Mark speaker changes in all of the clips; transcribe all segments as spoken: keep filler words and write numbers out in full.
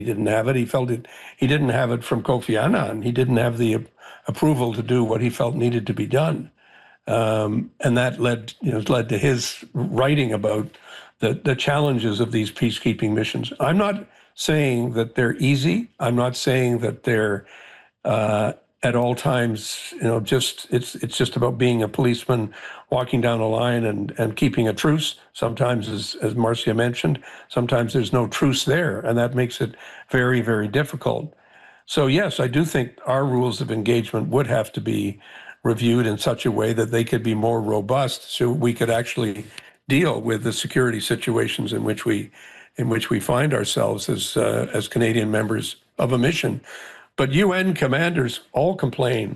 Speaker 1: didn't have it. He felt it. He didn't have it from Kofi Annan. He didn't have the approval to do what he felt needed to be done, um, and that led, you know, led to his writing about the the challenges of these peacekeeping missions. I'm not saying that they're easy. I'm not saying that they're uh, at all times, you know, just it's it's just about being a policeman walking down a line and and keeping a truce. Sometimes, as as Marcia mentioned, sometimes there's no truce there, and that makes it very, very difficult. So yes, I do think our rules of engagement would have to be reviewed in such a way that they could be more robust, so we could actually deal with the security situations in which we in which we find ourselves as uh, as Canadian members of a mission. But U N commanders all complain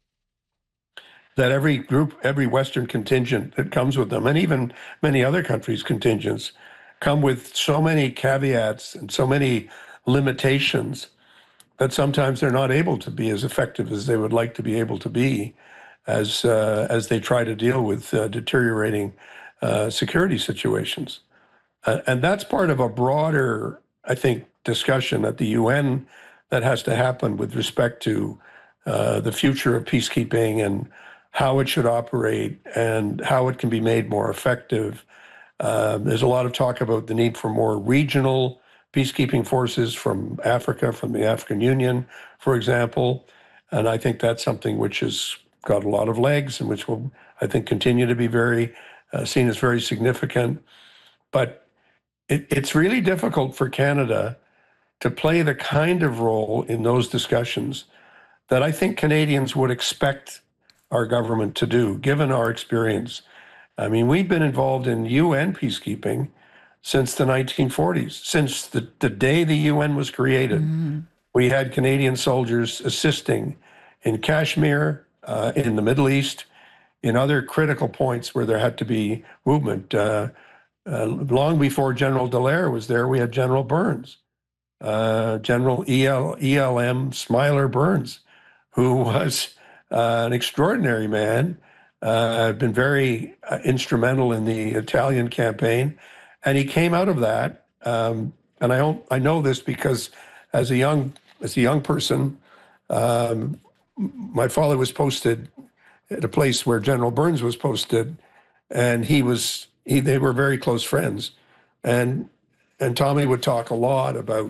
Speaker 1: that every group, every Western contingent that comes with them, and even many other countries' contingents, come with so many caveats and so many limitations that sometimes they're not able to be as effective as they would like to be able to be as uh, as they try to deal with uh, deteriorating uh, security situations. Uh, and that's part of a broader, I think, discussion at the U N that has to happen with respect to uh, the future of peacekeeping and how it should operate and how it can be made more effective. Uh, there's a lot of talk about the need for more regional peacekeeping forces from Africa, from the African Union, for example. And I think that's something which has got a lot of legs and which will, I think, continue to be very uh, seen as very significant. But it, it's really difficult for Canada to play the kind of role in those discussions that I think Canadians would expect our government to do, given our experience. I mean, we've been involved in U N peacekeeping since the nineteen forties, since the, the day the U N was created. Mm-hmm. We had Canadian soldiers assisting in Kashmir, uh, in the Middle East, in other critical points where there had to be movement. Uh, uh, long before General Dallaire was there, we had General Burns. Uh, General E L, E L M Smiler Burns, who was uh, an extraordinary man, uh, been very uh, instrumental in the Italian campaign, and he came out of that. Um, and I don't, I know this because as a young as a young person, um, my father was posted at a place where General Burns was posted, and he was he, they were very close friends, and and Tommy would talk a lot about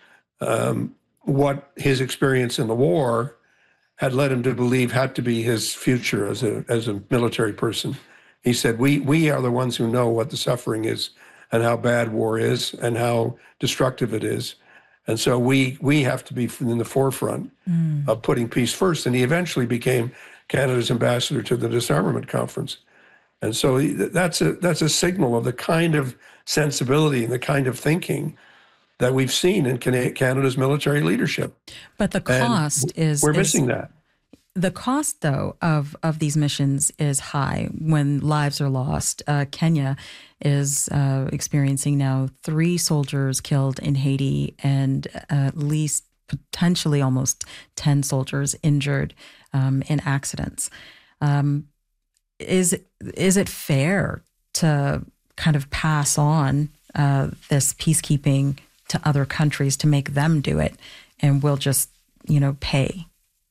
Speaker 1: Um, what his experience in the war had led him to believe had to be his future as a as a military person. He said, we we are the ones who know what the suffering is and how bad war is and how destructive it is. And so we we have to be in the forefront mm. of putting peace first. And he eventually became Canada's ambassador to the Disarmament Conference. And so that's a that's a signal of the kind of sensibility and the kind of thinking that we've seen in Canada's military leadership.
Speaker 2: But the cost
Speaker 1: and
Speaker 2: is...
Speaker 1: We're
Speaker 2: is,
Speaker 1: missing that.
Speaker 2: The cost, though, of, of these missions is high when lives are lost. Uh, Kenya is uh, experiencing now three soldiers killed in Haiti and at least potentially almost ten soldiers injured um, in accidents. Um, is, is it fair to kind of pass on uh, this peacekeeping to other countries to make them do it, and we'll just, you know, pay?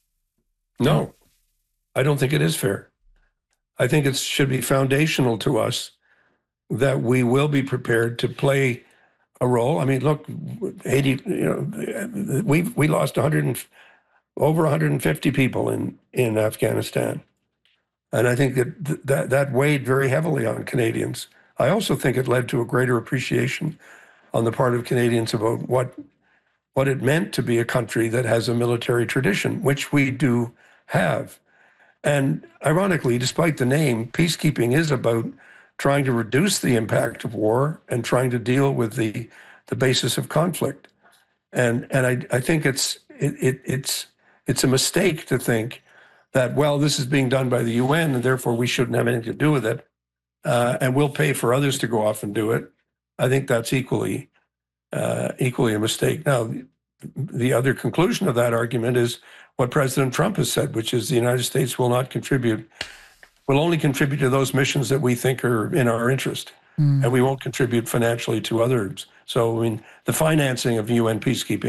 Speaker 1: No, I don't think it is fair. I think it should be foundational to us that we will be prepared to play a role. I mean, look, Haiti, you know, we we lost one hundred and, over one hundred fifty people in in Afghanistan, and I think that that that weighed very heavily on Canadians. I also think it led to a greater appreciation on the part of Canadians about what what it meant to be a country that has a military tradition, which we do have. And ironically, despite the name, peacekeeping is about trying to reduce the impact of war and trying to deal with the the basis of conflict. And and I, I think it's it, it it's it's a mistake to think that, well, this is being done by the U N and therefore we shouldn't have anything to do with it, uh, and we'll pay for others to go off and do it. I think that's equally uh, equally a mistake. Now, the other conclusion of that argument is what President Trump has said, which is the United States will not contribute, will only contribute to those missions that we think are in our interest, mm. and we won't contribute financially to others. So, I mean, the financing of U N peacekeeping